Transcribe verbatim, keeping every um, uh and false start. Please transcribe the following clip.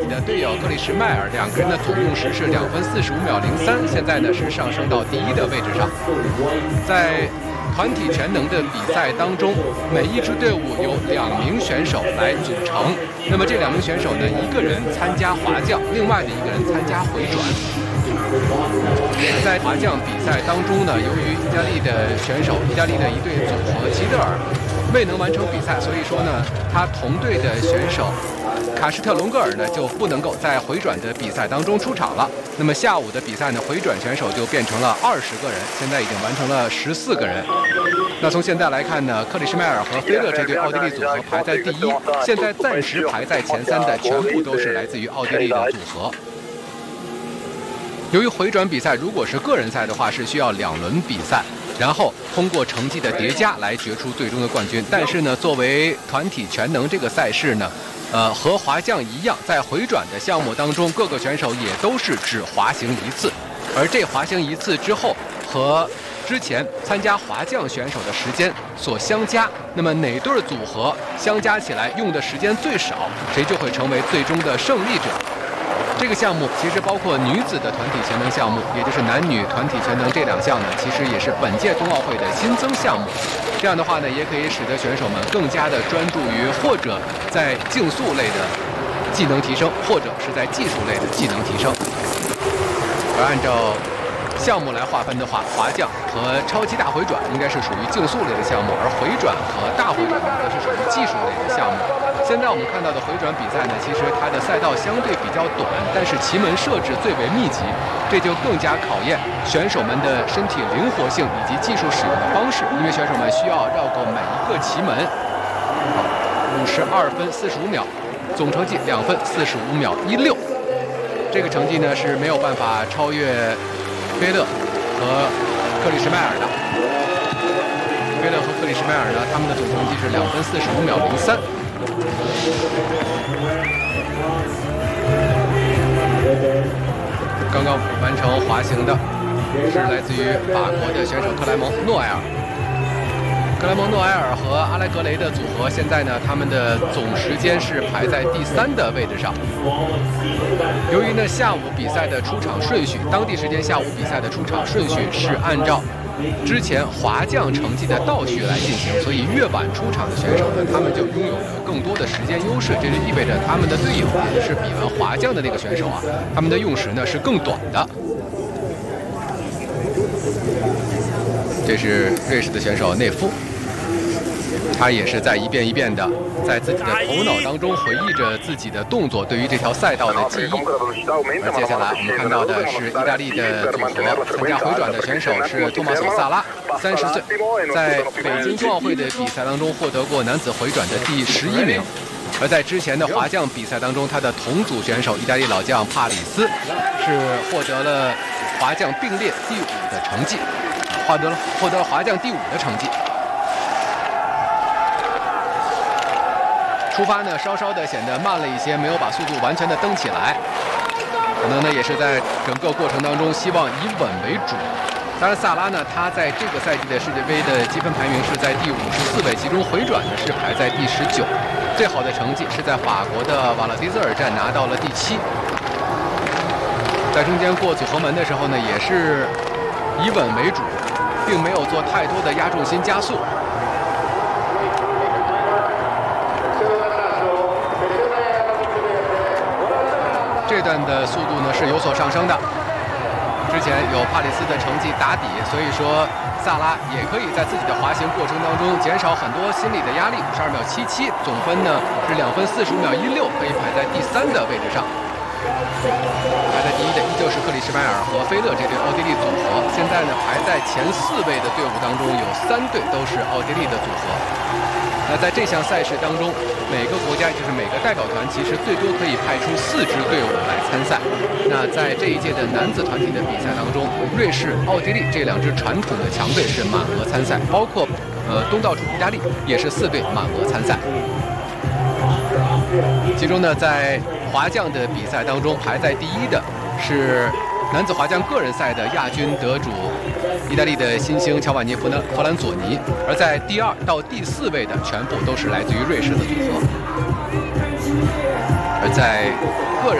的队友克里什迈尔，两个人的总用时是两分四十五秒零三，现在呢是上升到第一的位置上。在团体全能的比赛当中，每一支队伍有两名选手来组成。那么这两名选手呢，一个人参加滑降，另外的一个人参加回转。在滑降比赛当中呢，由于意大利的选手，意大利的一队组合齐德尔未能完成比赛，所以说呢，他同队的选手卡施特隆格尔呢就不能够在回转的比赛当中出场了。那么下午的比赛呢，回转选手就变成了二十个人，现在已经完成了十四个人。那从现在来看呢，克里什迈尔和菲勒这对奥地利组合排在第一，现在暂时排在前三的全部都是来自于奥地利的组合。由于回转比赛如果是个人赛的话，是需要两轮比赛，然后通过成绩的叠加来决出最终的冠军。但是呢，作为团体全能这个赛事呢，呃，和滑降一样，在回转的项目当中，各个选手也都是只滑行一次，而这滑行一次之后和之前参加滑降选手的时间所相加，那么哪对组合相加起来用的时间最少，谁就会成为最终的胜利者。这个项目其实包括女子的团体全能项目，也就是男女团体全能这两项呢，其实也是本届冬奥会的新增项目。这样的话呢，也可以使得选手们更加的专注于或者在竞速类的技能提升，或者是在技术类的技能提升。而按照项目来划分的话，滑降和超级大回转应该是属于竞速类的项目，而回转和大回转则是属于技术类的项目。现在我们看到的回转比赛呢，其实它的赛道相对比较短，但是旗门设置最为密集，这就更加考验选手们的身体灵活性以及技术使用的方式，因为选手们需要绕过每一个旗门。好，五十二分四十五秒，总成绩两分四十五秒一六，这个成绩呢是没有办法超越菲勒和克里什迈尔的。菲勒和克里什迈尔呢，他们的总成绩是两分四十五秒零三。刚刚完成滑行的是来自于法国的选手克莱蒙诺埃尔。克莱蒙诺埃尔和阿莱格雷的组合，现在呢，他们的总时间是排在第三的位置上。由于呢下午比赛的出场顺序，当地时间下午比赛的出场顺序是按照之前滑降成绩的倒序来进行，所以越晚出场的选手呢，他们就拥有着更多的时间优势。这就意味着他们的队友，也就是比完滑降的那个选手啊，他们的用时呢是更短的。这是瑞士的选手内夫，他也是在一遍一遍的在自己的头脑当中回忆着自己的动作对于这条赛道的记忆。而接下来我们看到的是意大利的组合，参加回转的选手是托马索·萨拉，三十岁，在北京冬奥会的比赛当中获得过男子回转的第十一名。而在之前的滑降比赛当中，他的同组选手意大利老将帕里斯是获得了滑降并列第五的成绩，获得了获得了滑降第五的成绩。出发呢稍稍的显得慢了一些，没有把速度完全的蹬起来，可能呢也是在整个过程当中希望以稳为主。当然萨拉呢，他在这个赛季的世界杯的积分排名是在第五十四位，其中回转呢是排在第十九，最好的成绩是在法国的瓦勒迪泽尔站拿到了第七。在中间过组合门的时候呢，也是以稳为主，并没有做太多的压重心加速。这段的速度呢是有所上升的。之前有帕里斯的成绩打底，所以说萨拉也可以在自己的滑行过程当中减少很多心理的压力。五十二秒七七，总分呢是两分四十五秒一六，可以排在第三的位置上。排在第一的依旧是克里什迈尔和菲勒这对奥地利组合。现在呢排在前四位的队伍当中有三队都是奥地利的组合。那在这项赛事当中，每个国家就是每个代表团其实最多可以派出四支队伍来参赛。那在这一届的男子团体的比赛当中，瑞士、奥地利这两支传统的强队是满额参赛，包括呃东道主意大利也是四队满额参赛。其中呢，在滑降的比赛当中排在第一的是男子滑降个人赛的亚军得主意大利的新星乔瓦尼·弗兰弗兰佐尼，而在第二到第四位的全部都是来自于瑞士的组合。而在个人